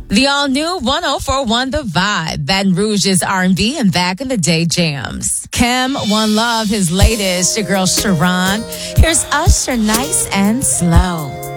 The all-new 1041 The Vibe, Baton Rouge's R&B and back in the day jams. Kim, One Love, his latest, your girl Sharon. Here's Usher, Nice and Slow.